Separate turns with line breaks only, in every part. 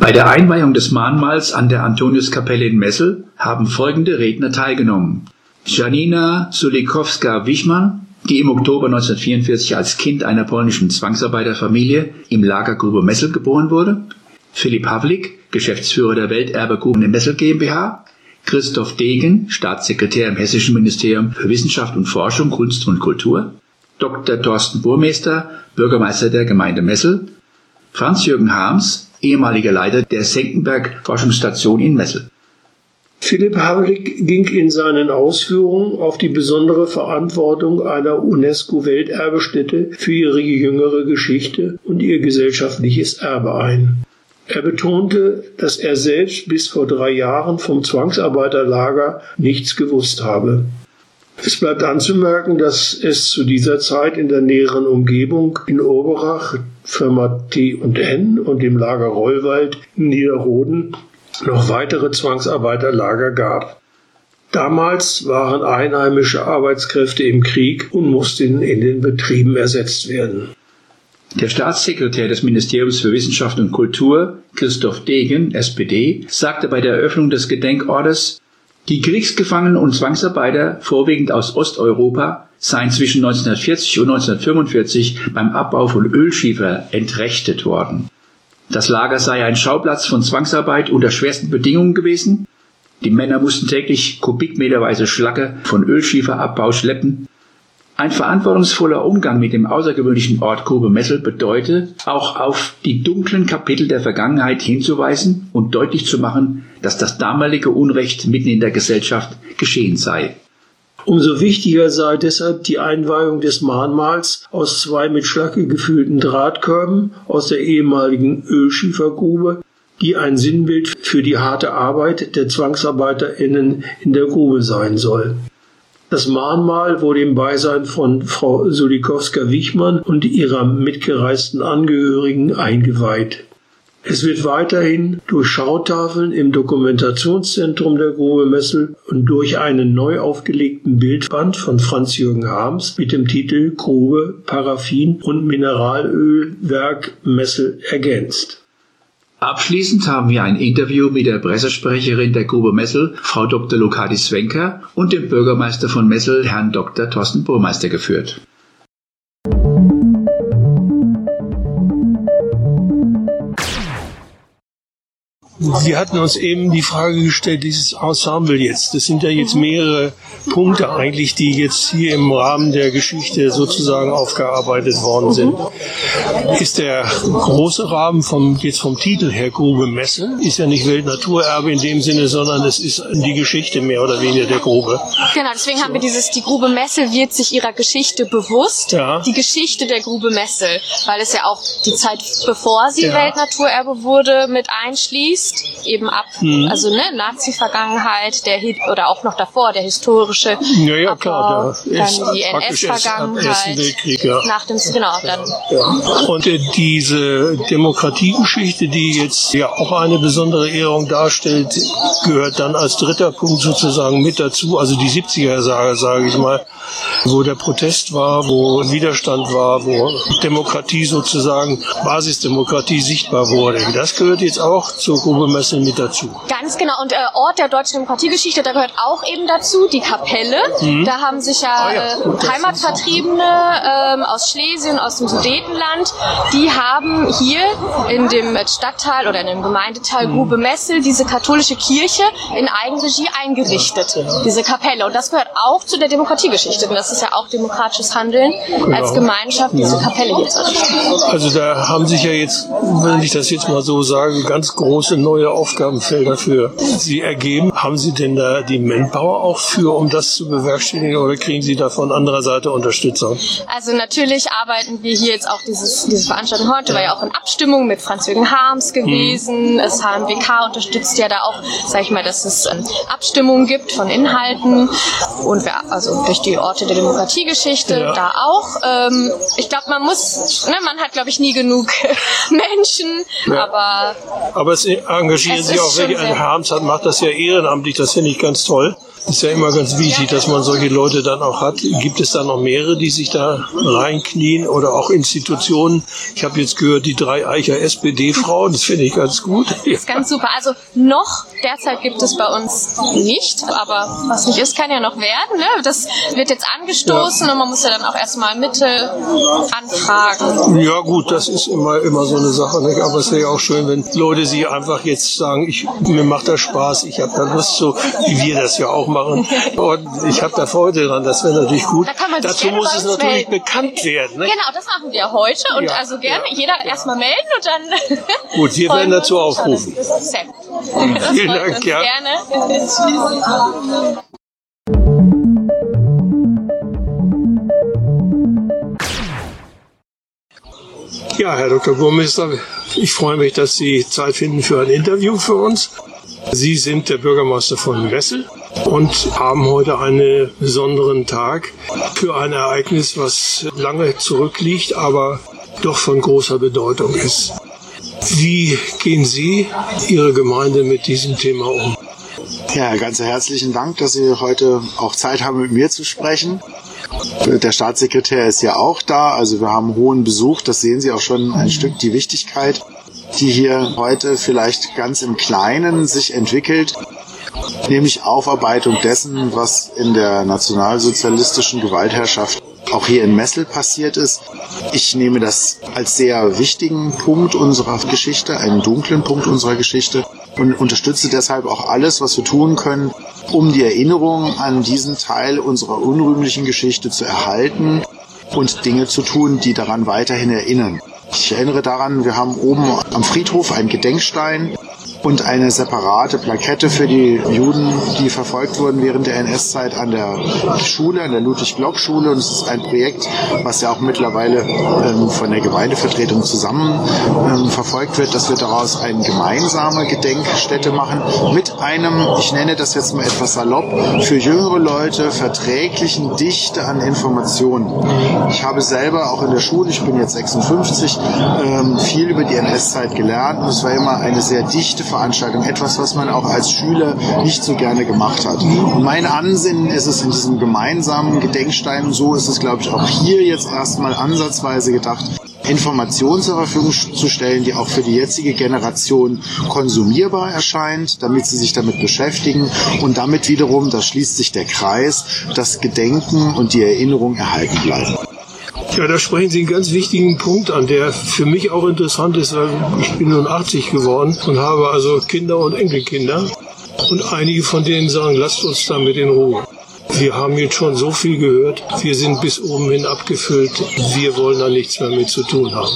Bei der Einweihung des Mahnmals an der Antoniuskapelle in Messel haben folgende Redner teilgenommen: Janina Sulikowska-Wichmann, die im Oktober 1944 als Kind einer polnischen Zwangsarbeiterfamilie im Lager Grube Messel geboren wurde, Philipp Havlik, Geschäftsführer der Welterbe-Gruben in Messel GmbH, Christoph Degen, Staatssekretär im Hessischen Ministerium für Wissenschaft und Forschung, Kunst und Kultur, Dr. Thorsten Burmester, Bürgermeister der Gemeinde Messel, Franz-Jürgen Harms, ehemaliger Leiter der Senckenberg-Forschungsstation in Messel.
Philipp Havlik ging in seinen Ausführungen auf die besondere Verantwortung einer UNESCO-Welterbestätte für ihre jüngere Geschichte und ihr gesellschaftliches Erbe ein. Er betonte, dass er selbst bis vor 3 Jahren vom Zwangsarbeiterlager nichts gewusst habe. Es bleibt anzumerken, dass es zu dieser Zeit in der näheren Umgebung in Oberach, Firma T&N und dem Lager Rollwald in Niederroden noch weitere Zwangsarbeiterlager gab. Damals waren einheimische Arbeitskräfte im Krieg und mussten in den Betrieben ersetzt werden.
Der Staatssekretär des Ministeriums für Wissenschaft und Kultur, Christoph Degen, SPD, sagte bei der Eröffnung des Gedenkortes: Die Kriegsgefangenen und Zwangsarbeiter, vorwiegend aus Osteuropa, seien zwischen 1940 und 1945 beim Abbau von Ölschiefer entrechtet worden. Das Lager sei ein Schauplatz von Zwangsarbeit unter schwersten Bedingungen gewesen. Die Männer mussten täglich kubikmeterweise Schlacke von Ölschieferabbau schleppen. Ein verantwortungsvoller Umgang mit dem außergewöhnlichen Ort Grube Messel bedeutet, auch auf die dunklen Kapitel der Vergangenheit hinzuweisen und deutlich zu machen, dass das damalige Unrecht mitten in der Gesellschaft geschehen sei.
Umso wichtiger sei deshalb die Einweihung des Mahnmals aus 2 mit Schlacke gefüllten Drahtkörben aus der ehemaligen Ölschiefergrube, die ein Sinnbild für die harte Arbeit der ZwangsarbeiterInnen in der Grube sein soll. Das Mahnmal wurde im Beisein von Frau Sulikowska-Wichmann und ihrer mitgereisten Angehörigen eingeweiht. Es wird weiterhin durch Schautafeln im Dokumentationszentrum der Grube Messel und durch einen neu aufgelegten Bildband von Franz-Jürgen Harms mit dem Titel Grube, Paraffin und Mineralölwerk Messel ergänzt.
Abschließend haben wir ein Interview mit der Pressesprecherin der Grube Messel, Frau Dr. Lokatis Svenka, und dem Bürgermeister von Messel, Herrn Dr. Thorsten Burmester, geführt.
Wir hatten uns eben die Frage gestellt, dieses Ensemble jetzt, das sind ja jetzt mehrere Punkte eigentlich, die jetzt hier im Rahmen der Geschichte sozusagen aufgearbeitet worden sind. Ist der große Rahmen vom Titel her Grube Messel, ist ja nicht Weltnaturerbe in dem Sinne, sondern es ist die Geschichte mehr oder weniger der Grube.
Genau, deswegen haben wir die Grube Messel wird sich ihrer Geschichte bewusst, die Geschichte der Grube Messel, weil es ja auch die Zeit, bevor sie Weltnaturerbe wurde, mit einschließt. Eben ab, also Nazi-Vergangenheit, oder auch noch davor, der historische Abbau, dann die NS-Vergangenheit, nach dem,
Und diese Demokratiegeschichte, die jetzt ja auch eine besondere Ehrung darstellt, gehört dann als dritter Punkt sozusagen mit dazu, also die 70er-Jahre, sage ich mal, wo der Protest war, wo Widerstand war, wo Demokratie sozusagen, Basisdemokratie sichtbar wurde. Das gehört jetzt auch zur Grube Messel mit dazu.
Ganz genau. Und Ort der deutschen Demokratiegeschichte, da gehört auch eben dazu die Kapelle. Da haben sich Heimatvertriebene aus Schlesien, aus dem Sudetenland, die haben hier in dem Stadtteil oder in dem Gemeindeteil Grube Messel diese katholische Kirche in Eigenregie eingerichtet, diese Kapelle. Und das gehört auch zu der Demokratiegeschichte. Und das ist ja auch demokratisches Handeln, als Gemeinschaft diese Kapelle hier zu errichten.
Also da haben sich ja jetzt, wenn ich das jetzt mal so sage, ganz große neue Aufgabenfelder für Sie ergeben. Haben Sie denn da die Manpower auch für, um das zu bewerkstelligen, oder kriegen Sie da von anderer Seite Unterstützung?
Also natürlich arbeiten wir hier jetzt auch diese Veranstaltung heute, war ja auch in Abstimmung mit Franz-Jürgen Harms gewesen. Das HMWK unterstützt ja da auch, sag ich mal, dass es Abstimmungen gibt von Inhalten und also durch die Orte der Demokratiegeschichte da auch. Ich glaube, man hat, glaube ich, nie genug Menschen, aber
es engagieren sich auch welche. Harms macht das ja ehrenamtlich, das finde ich ganz toll. Ist ja immer ganz wichtig, dass man solche Leute dann auch hat. Gibt es da noch mehrere, die sich da reinknien oder auch Institutionen? Ich habe jetzt gehört, die 3 Eicher SPD-Frauen, das finde ich ganz gut.
Das ist ganz super. Also noch derzeit gibt es bei uns nicht, aber was nicht ist, kann ja noch werden. Ne? Das wird jetzt angestoßen und man muss ja dann auch erstmal Mittel anfragen.
Ja gut, das ist immer so eine Sache, nicht? Aber es wäre ja auch schön, wenn Leute sich einfach jetzt sagen, mir macht das Spaß, ich habe da Lust, so wie wir das ja auch machen. Und ich habe da Freude dran, das wäre natürlich gut. Dazu muss es natürlich bekannt werden. Ne?
Genau, das machen wir heute und also gerne jeder erstmal melden und dann...
Gut, wir werden dazu aufrufen.
Sehr gut.
Vielen Dank, ja.
Gerne.
Ja, Herr Dr. Burmeister, ich freue mich, dass Sie Zeit finden für ein Interview für uns. Sie sind der Bürgermeister von Wessel und haben heute einen besonderen Tag für ein Ereignis, was lange zurückliegt, aber doch von großer Bedeutung ist. Wie gehen Sie, Ihre Gemeinde, mit diesem Thema um?
Ja, ganz herzlichen Dank, dass Sie heute auch Zeit haben, mit mir zu sprechen. Der Staatssekretär ist ja auch da, also wir haben hohen Besuch, das sehen Sie auch schon ein Stück, die Wichtigkeit, die hier heute vielleicht ganz im Kleinen sich entwickelt, nämlich Aufarbeitung dessen, was in der nationalsozialistischen Gewaltherrschaft auch hier in Messel passiert ist. Ich nehme das als sehr wichtigen Punkt unserer Geschichte, einen dunklen Punkt unserer Geschichte und unterstütze deshalb auch alles, was wir tun können, um die Erinnerung an diesen Teil unserer unrühmlichen Geschichte zu erhalten und Dinge zu tun, die daran weiterhin erinnern. Ich erinnere daran, wir haben oben am Friedhof einen Gedenkstein und eine separate Plakette für die Juden, die verfolgt wurden während der NS-Zeit an der Schule, an der Ludwig-Block-Schule. Und es ist ein Projekt, was ja auch mittlerweile von der Gemeindevertretung zusammen verfolgt wird, dass wir daraus eine gemeinsame Gedenkstätte machen mit einem, ich nenne das jetzt mal etwas salopp, für jüngere Leute verträglichen Dichte an Informationen. Ich habe selber auch in der Schule, ich bin jetzt 56, viel über die NS-Zeit gelernt und es war immer eine sehr dichte Veranstaltung, etwas, was man auch als Schüler nicht so gerne gemacht hat. Und mein Ansinnen ist es in diesem gemeinsamen Gedenkstein, so ist es, glaube ich, auch hier jetzt erstmal ansatzweise gedacht, Informationen zur Verfügung zu stellen, die auch für die jetzige Generation konsumierbar erscheint, damit sie sich damit beschäftigen und damit wiederum, da schließt sich der Kreis, das Gedenken und die Erinnerung erhalten bleiben.
Ja, da sprechen Sie einen ganz wichtigen Punkt an, der für mich auch interessant ist, weil ich bin nun 80 geworden und habe also Kinder und Enkelkinder. Und einige von denen sagen, lasst uns damit in Ruhe. Wir haben jetzt schon so viel gehört, wir sind bis oben hin abgefüllt, wir wollen da nichts mehr mit zu tun haben.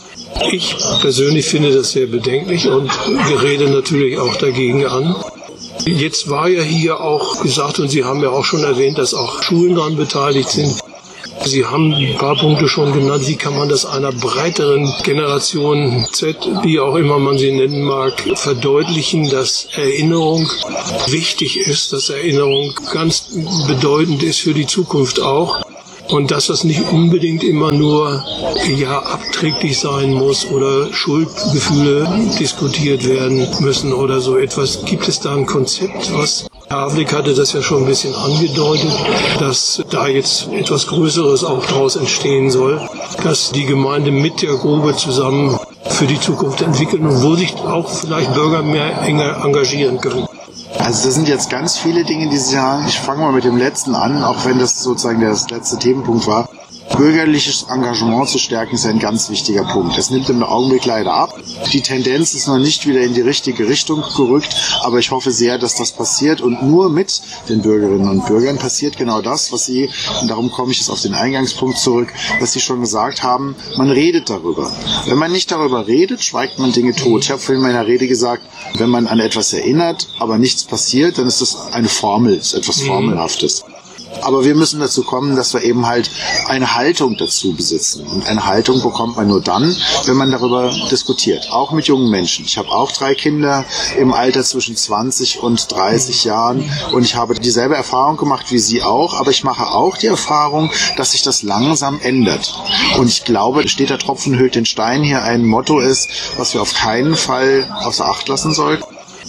Ich persönlich finde das sehr bedenklich und rede natürlich auch dagegen an. Jetzt war ja hier auch gesagt, und Sie haben ja auch schon erwähnt, dass auch Schulen daran beteiligt sind. Sie haben ein paar Punkte schon genannt. Wie kann man das einer breiteren Generation Z, wie auch immer man sie nennen mag, verdeutlichen, dass Erinnerung wichtig ist, dass Erinnerung ganz bedeutend ist für die Zukunft auch und dass das nicht unbedingt immer nur abträglich sein muss oder Schuldgefühle diskutiert werden müssen oder so etwas. Gibt es da ein Konzept, was Herr Havlik hatte das ja schon ein bisschen angedeutet, dass da jetzt etwas Größeres auch daraus entstehen soll, dass die Gemeinde mit der Grube zusammen für die Zukunft entwickeln und wo sich auch vielleicht Bürger mehr enger engagieren können.
Also das sind jetzt ganz viele Dinge, die Sie sagen. Ich fange mal mit dem letzten an, auch wenn das sozusagen der letzte Themenpunkt war. Bürgerliches Engagement zu stärken ist ein ganz wichtiger Punkt. Es nimmt im Augenblick leider ab. Die Tendenz ist noch nicht wieder in die richtige Richtung gerückt, aber ich hoffe sehr, dass das passiert und nur mit den Bürgerinnen und Bürgern passiert genau das, was Sie, und darum komme ich jetzt auf den Eingangspunkt zurück, was Sie schon gesagt haben, man redet darüber. Wenn man nicht darüber redet, schweigt man Dinge tot. Ich habe vorhin in meiner Rede gesagt, wenn man an etwas erinnert, aber nichts passiert, dann ist das eine Formel, ist etwas Formelhaftes. Aber wir müssen dazu kommen, dass wir eben halt eine Haltung dazu besitzen. Und eine Haltung bekommt man nur dann, wenn man darüber diskutiert. Auch mit jungen Menschen. Ich habe auch 3 Kinder im Alter zwischen 20 und 30 Jahren. Und ich habe dieselbe Erfahrung gemacht wie Sie auch. Aber ich mache auch die Erfahrung, dass sich das langsam ändert. Und ich glaube, steht der Tropfen höhlt den Stein hier ein Motto ist, was wir auf keinen Fall außer Acht lassen sollten.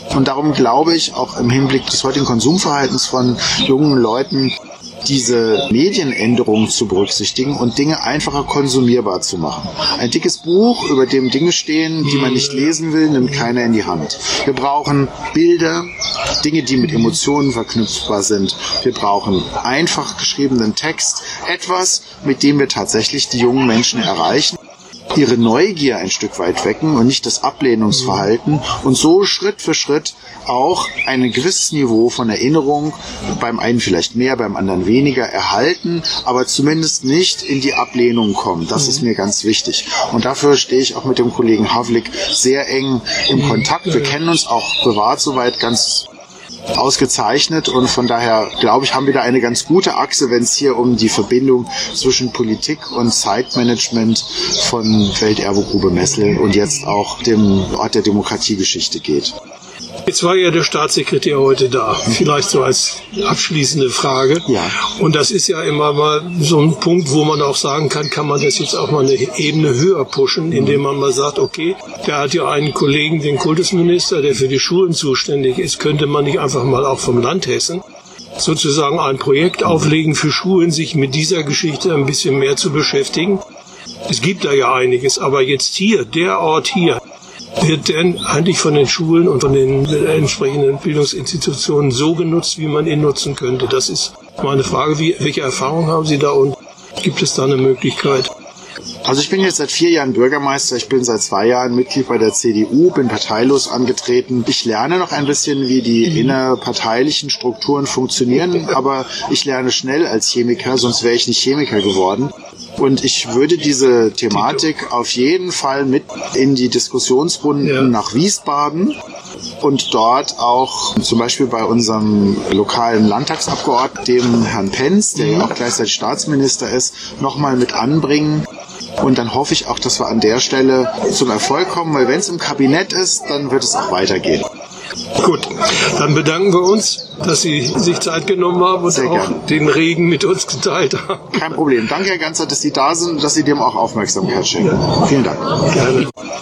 Und darum glaube ich, auch im Hinblick des heutigen Konsumverhaltens von jungen Leuten, diese Medienänderungen zu berücksichtigen und Dinge einfacher konsumierbar zu machen. Ein dickes Buch, über dem Dinge stehen, die man nicht lesen will, nimmt keiner in die Hand. Wir brauchen Bilder, Dinge, die mit Emotionen verknüpfbar sind. Wir brauchen einfach geschriebenen Text, etwas, mit dem wir tatsächlich die jungen Menschen erreichen, ihre Neugier ein Stück weit wecken und nicht das Ablehnungsverhalten und so Schritt für Schritt auch ein gewisses Niveau von Erinnerung, beim einen vielleicht mehr, beim anderen weniger, erhalten, aber zumindest nicht in die Ablehnung kommen. Das ist mir ganz wichtig. Und dafür stehe ich auch mit dem Kollegen Havlik sehr eng im Kontakt. Wir kennen uns auch privat soweit ganz ausgezeichnet und von daher, glaube ich, haben wir da eine ganz gute Achse, wenn es hier um die Verbindung zwischen Politik und Zeitmanagement von Welterbegrube Messel und jetzt auch dem Ort der Demokratiegeschichte geht.
Jetzt war ja der Staatssekretär heute da, vielleicht so als abschließende Frage.
Ja.
Und das ist ja immer mal so ein Punkt, wo man auch sagen kann man das jetzt auch mal eine Ebene höher pushen, indem man mal sagt, okay, der hat ja einen Kollegen, den Kultusminister, der für die Schulen zuständig ist, könnte man nicht einfach mal auch vom Land Hessen sozusagen ein Projekt auflegen für Schulen, sich mit dieser Geschichte ein bisschen mehr zu beschäftigen. Es gibt da ja einiges, aber jetzt hier, der Ort hier, wird denn eigentlich von den Schulen und von den entsprechenden Bildungsinstitutionen so genutzt, wie man ihn nutzen könnte? Das ist meine Frage. Welche Erfahrungen haben Sie da und gibt es da eine Möglichkeit?
Also ich bin jetzt seit 4 Jahren Bürgermeister, ich bin seit 2 Jahren Mitglied bei der CDU, bin parteilos angetreten. Ich lerne noch ein bisschen, wie die innerparteilichen Strukturen funktionieren, aber ich lerne schnell als Chemiker, sonst wäre ich nicht Chemiker geworden. Und ich würde diese Thematik auf jeden Fall mit in die Diskussionsrunden nach Wiesbaden und dort auch zum Beispiel bei unserem lokalen Landtagsabgeordneten, dem Herrn Penz, der ja auch gleichzeitig Staatsminister ist, nochmal mit anbringen. Und dann hoffe ich auch, dass wir an der Stelle zum Erfolg kommen, weil wenn es im Kabinett ist, dann wird es auch weitergehen.
Gut, dann bedanken wir uns, dass Sie sich Zeit genommen haben und
Sehr
auch
gerne.
den Regen mit uns geteilt haben.
Kein Problem. Danke, Herr Ganzer, dass Sie da sind und dass Sie dem auch Aufmerksamkeit schenken. Vielen Dank.
Gerne.